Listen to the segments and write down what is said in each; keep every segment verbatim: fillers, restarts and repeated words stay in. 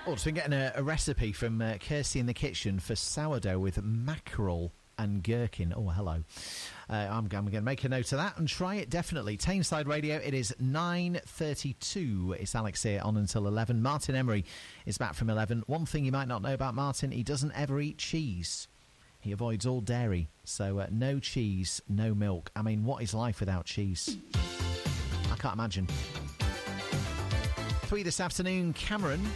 Oh, just been getting a, a recipe from uh, Kirsty in the kitchen for sourdough with mackerel and gherkin. Oh, hello. Uh, I'm, I'm going to make a note of that and try it, definitely. Tameside Radio, it is nine thirty-two. It's Alex here, on until eleven. Martin Emery is back from eleven. One thing you might not know about Martin, he doesn't ever eat cheese. He avoids all dairy, so uh, no cheese, no milk. I mean, what is life without cheese? I can't imagine. Three this afternoon, Cameron.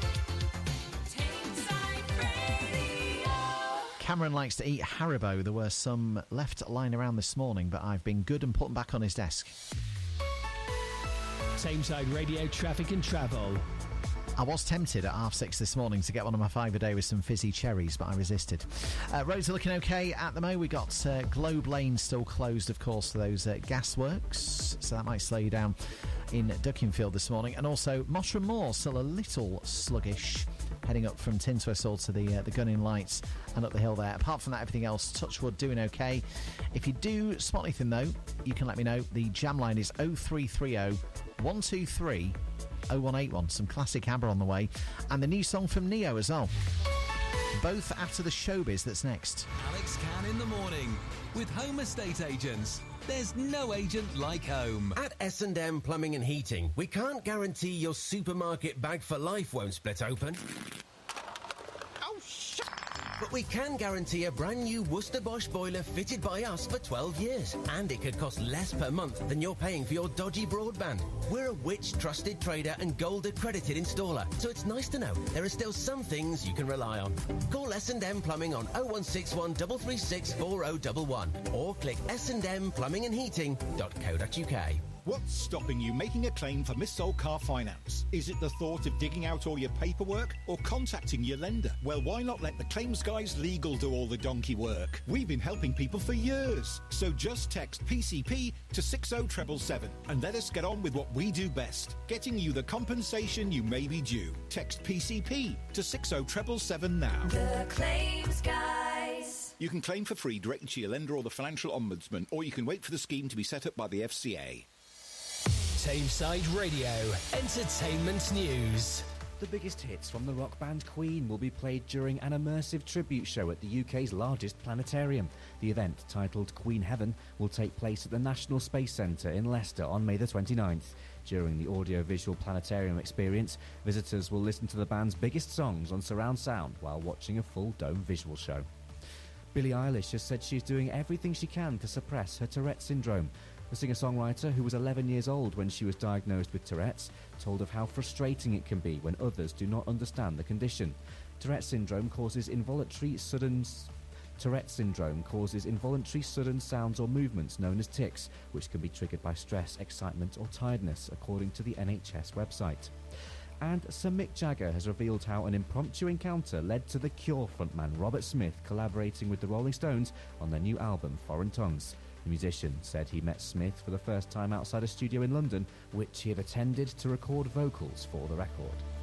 Cameron likes to eat Haribo. There were some left lying around this morning, but I've been good and put them back on his desk. Tameside Radio traffic and travel. I was tempted at half six this morning to get one of my five a day with some fizzy cherries, but I resisted. Uh, roads are looking okay at the moment. We got uh, Globe Lane still closed, of course, for those uh, gas works, so that might slow you down in Duckingfield this morning. And also Mottram Moor still a little sluggish, heading up from Tinswhistle to the uh, the Gunning Lights and up the hill there. Apart from that, everything else, Touchwood, doing okay. If you do spot anything, though, you can let me know. The jam line is oh three three oh, one two three, oh one eight one. Some classic ABBA on the way. And the new song from Neo as well. Both after the showbiz that's next. Alex Can in the morning with Home Estate Agents. There's no agent like home. At S and M Plumbing and Heating, we can't guarantee your supermarket bag for life won't split open. Oh, shit! But we can guarantee a brand new Worcester Bosch boiler fitted by us for twelve years. And it could cost less per month than you're paying for your dodgy broadband. We're a Which trusted trader and gold accredited installer, so it's nice to know there are still some things you can rely on. Call S and M Plumbing on oh one six one, three three six, four oh one one or click s and m plumbing and heating dot co dot uk. What's stopping you making a claim for missold car finance? Is it the thought of digging out all your paperwork or contacting your lender? Well, why not let the Claims Guys Legal do all the donkey work? We've been helping people for years. So just text P C P to six oh seven seven and let us get on with what we do best, getting you the compensation you may be due. Text P C P to six oh seven seven now. The Claims Guys. You can claim for free directly to your lender or the Financial Ombudsman, or you can wait for the scheme to be set up by the F C A. Tameside Radio Entertainment News. The biggest hits from the rock band Queen will be played during an immersive tribute show at the U K's largest planetarium. The event, titled Queen Heaven, will take place at the National Space Centre in Leicester on May the twenty-ninth. During the audio-visual planetarium experience, visitors will listen to the band's biggest songs on surround sound while watching a full dome visual show. Billie Eilish has said she's doing everything she can to suppress her Tourette syndrome. The singer-songwriter, who was eleven years old when she was diagnosed with Tourette's, told of how frustrating it can be when others do not understand the condition. Tourette syndrome causes involuntary sudden... Tourette syndrome causes involuntary sudden sounds or movements known as tics, which can be triggered by stress, excitement or tiredness, according to the N H S website. And Sir Mick Jagger has revealed how an impromptu encounter led to The Cure frontman Robert Smith collaborating with the Rolling Stones on their new album Foreign Tongues. The musician said he met Smith for the first time outside a studio in London, which he had attended to record vocals for the record.